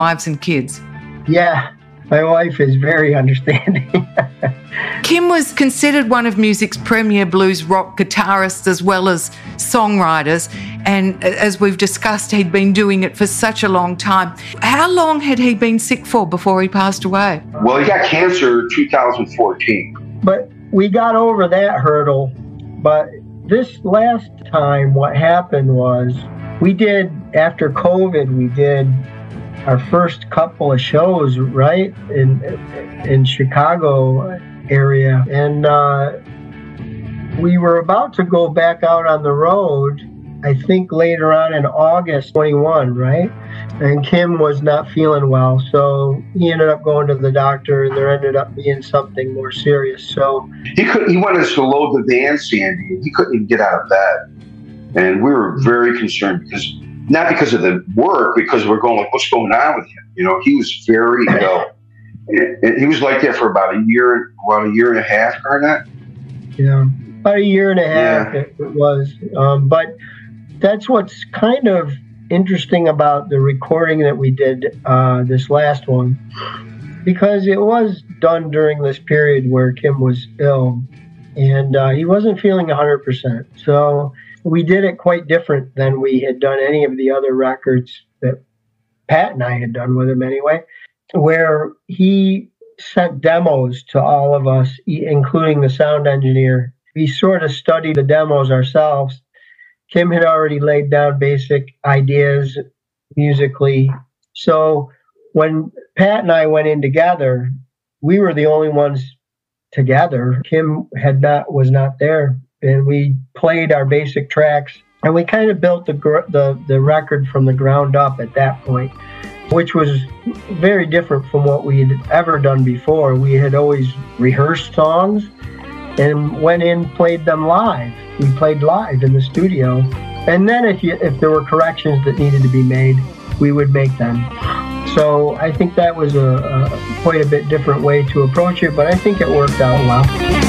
wives and kids? Yeah, my wife is very understanding. Kim was considered one of music's premier blues rock guitarists as well as songwriters. And as we've discussed, he'd been doing it for such a long time. How long had he been sick for before he passed away? Well, he got cancer in 2014. But we got over that hurdle. But this last time, what happened was we did, after COVID, we did our first couple of shows, right, in Chicago area. And we were about to go back out on the road, I think later on in August 21, right? And Kim was not feeling well, so he ended up going to the doctor, and there ended up being something more serious. So he wanted us to load the van, Sandy. He couldn't even get out of bed, and we were very concerned not because of the work, because we're going like, what's going on with him? You know, he was very ill. And he was like that for about a year and a half, Garnett. Yeah, about a year and a half it was. But that's what's kind of interesting about the recording that we did, this last one, because it was done during this period where Kim was ill, and he wasn't feeling 100%. So we did it quite different than we had done any of the other records that Pat and I had done with him anyway, where he sent demos to all of us, including the sound engineer. We sort of studied the demos ourselves. Kim had already laid down basic ideas musically. So when Pat and I went in together, we were the only ones together. Kim was not there. And we played our basic tracks, and we kind of built the record from the ground up at that point, which was very different from what we had ever done before. We had always rehearsed songs and went in, played them live. We played live in the studio. And then if there were corrections that needed to be made, we would make them. So I think that was quite a bit different way to approach it, but I think it worked out well.